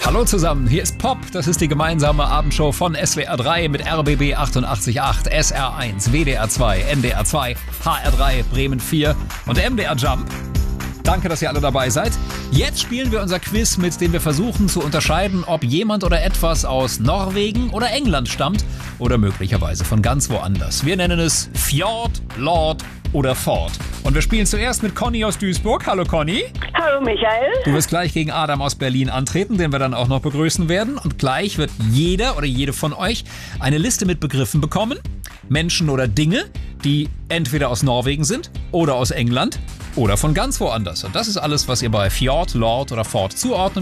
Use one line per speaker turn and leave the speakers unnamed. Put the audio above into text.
Hallo zusammen, hier ist Pop. Das ist die gemeinsame Abendshow von SWR 3 mit RBB 88.8, SR1, WDR 2, NDR 2, HR 3, Bremen 4 und MDR Jump. Danke, dass ihr alle dabei seid. Jetzt spielen wir unser Quiz, mit dem wir versuchen zu unterscheiden, ob jemand oder etwas aus Norwegen oder England stammt oder möglicherweise von ganz woanders. Wir nennen es Fjord, Lord oder Ford. Und wir spielen zuerst mit Conny aus Duisburg. Hallo Conny.
Hallo Michael.
Du wirst gleich gegen Adam aus Berlin antreten, den wir dann auch noch begrüßen werden. Und gleich wird jeder oder jede von euch eine Liste mit Begriffen bekommen. Menschen oder Dinge, die entweder aus Norwegen sind oder aus England oder von ganz woanders. Und das ist alles, was ihr bei Fjord, Lord oder Ford zuordnen